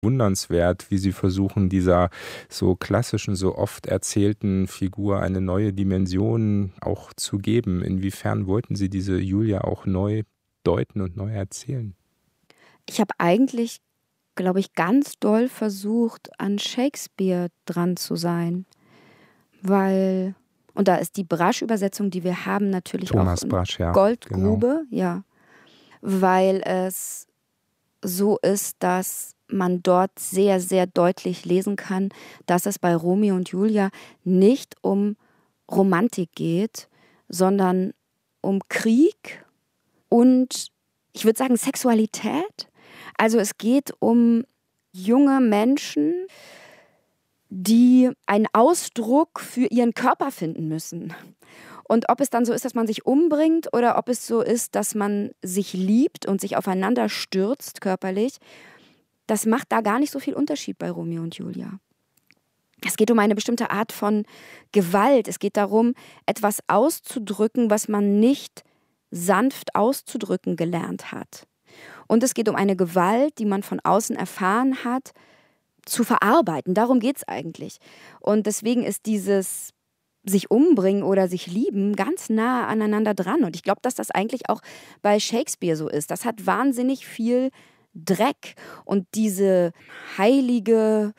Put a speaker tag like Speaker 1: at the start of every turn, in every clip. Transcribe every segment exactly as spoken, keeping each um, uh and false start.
Speaker 1: Wundernswert, wie Sie versuchen, dieser so klassischen, so oft erzählten Figur eine neue Dimension auch zu geben. Inwiefern wollten Sie diese Julia auch neu deuten und neu erzählen?
Speaker 2: Ich habe eigentlich, glaube ich, ganz doll versucht, an Shakespeare dran zu sein, weil und da ist die Brasch-Übersetzung, die wir haben, natürlich auch
Speaker 1: Thomas
Speaker 2: eine
Speaker 1: Brasch, ja, genau.
Speaker 2: Goldgrube, ja, weil es so ist, dass man dort sehr, sehr deutlich lesen kann, dass es bei Romeo und Julia nicht um Romantik geht, sondern um Krieg und ich würde sagen Sexualität. Also es geht um junge Menschen, die einen Ausdruck für ihren Körper finden müssen. Und ob es dann so ist, dass man sich umbringt oder ob es so ist, dass man sich liebt und sich aufeinander stürzt körperlich, das macht da gar nicht so viel Unterschied bei Romeo und Julia. Es geht um eine bestimmte Art von Gewalt. Es geht darum, etwas auszudrücken, was man nicht sanft auszudrücken gelernt hat. Und es geht um eine Gewalt, die man von außen erfahren hat, zu verarbeiten. Darum geht es eigentlich. Und deswegen ist dieses sich umbringen oder sich lieben ganz nah aneinander dran. Und ich glaube, dass das eigentlich auch bei Shakespeare so ist. Das hat wahnsinnig viel Dreck. Und diese heilige,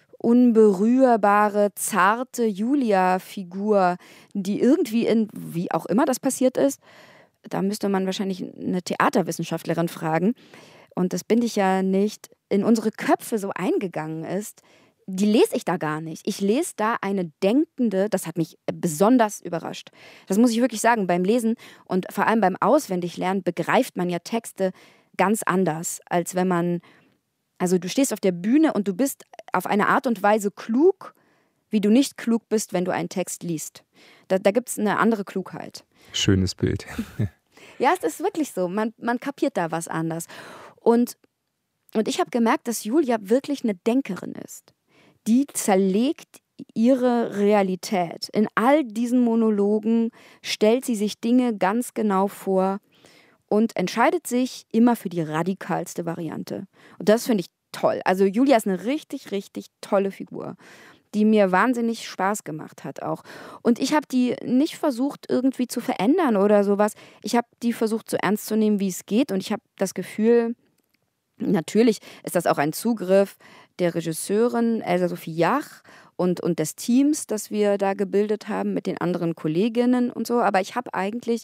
Speaker 2: unberührbare, zarte Julia-Figur, die irgendwie in, wie auch immer das passiert ist, da müsste man wahrscheinlich eine Theaterwissenschaftlerin fragen. Und das bin ich ja nicht, in unsere Köpfe so eingegangen ist, die lese ich da gar nicht. Ich lese da eine denkende, das hat mich besonders überrascht. Das muss ich wirklich sagen, beim Lesen und vor allem beim Auswendiglernen begreift man ja Texte ganz anders, als wenn man, also du stehst auf der Bühne und du bist auf eine Art und Weise klug, wie du nicht klug bist, wenn du einen Text liest. Da, da gibt es eine andere Klugheit.
Speaker 1: Schönes Bild.
Speaker 2: Ja, es ist wirklich so. Man, man kapiert da was anders. Und, und ich habe gemerkt, dass Julia wirklich eine Denkerin ist. Die zerlegt ihre Realität. In all diesen Monologen stellt sie sich Dinge ganz genau vor und entscheidet sich immer für die radikalste Variante. Und das finde ich toll. Also Julia ist eine richtig, richtig tolle Figur, die mir wahnsinnig Spaß gemacht hat auch. Und ich habe die nicht versucht irgendwie zu verändern oder sowas. Ich habe die versucht so ernst zu nehmen, wie es geht. Und ich habe das Gefühl, natürlich ist das auch ein Zugriff der Regisseurin Elsa Sophie Jach und, und des Teams, das wir da gebildet haben mit den anderen Kolleginnen und so. Aber ich habe eigentlich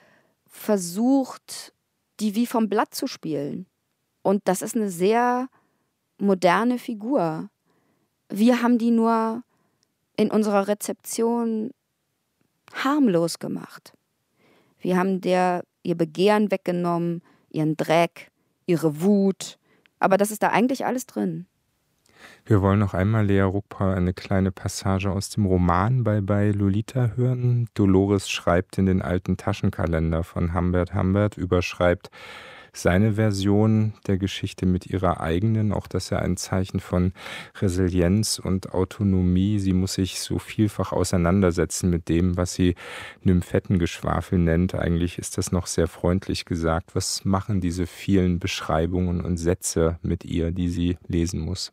Speaker 2: versucht, die wie vom Blatt zu spielen. Und das ist eine sehr moderne Figur. Wir haben die nur in unserer Rezeption harmlos gemacht. Wir haben der ihr Begehren weggenommen, ihren Dreck, ihre Wut. Aber das ist da eigentlich alles drin.
Speaker 1: Wir wollen noch einmal, Lea Ruckpa, eine kleine Passage aus dem Roman bei, bei Lolita hören. Dolores schreibt in den alten Taschenkalender von Humbert Humbert, überschreibt seine Version der Geschichte mit ihrer eigenen, auch das ist ja ein Zeichen von Resilienz und Autonomie. Sie muss sich so vielfach auseinandersetzen mit dem, was sie Nymphettengeschwafel nennt. Eigentlich ist das noch sehr freundlich gesagt. Was machen diese vielen Beschreibungen und Sätze mit ihr, die sie lesen muss?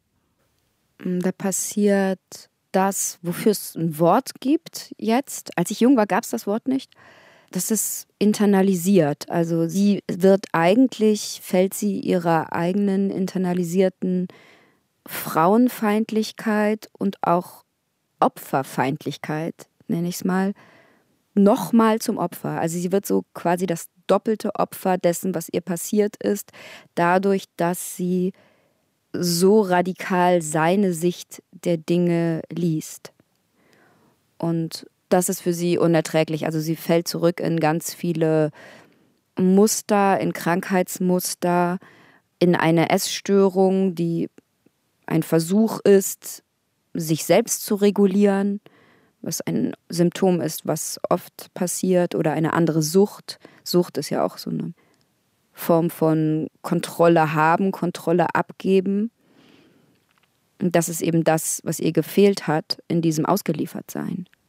Speaker 2: Da passiert das, wofür es ein Wort gibt jetzt. Als ich jung war, gab es das Wort nicht. Das ist internalisiert. Also sie wird eigentlich, fällt sie ihrer eigenen internalisierten Frauenfeindlichkeit und auch Opferfeindlichkeit, nenne ich es mal, nochmal zum Opfer. Also sie wird so quasi das doppelte Opfer dessen, was ihr passiert ist, dadurch, dass sie so radikal seine Sicht der Dinge liest. Und das ist für sie unerträglich. Also sie fällt zurück in ganz viele Muster, in Krankheitsmuster, in eine Essstörung, die ein Versuch ist, sich selbst zu regulieren, was ein Symptom ist, was oft passiert, oder eine andere Sucht. Sucht ist ja auch so eine Form von Kontrolle haben, Kontrolle abgeben. Und das ist eben das, was ihr gefehlt hat in diesem Ausgeliefertsein.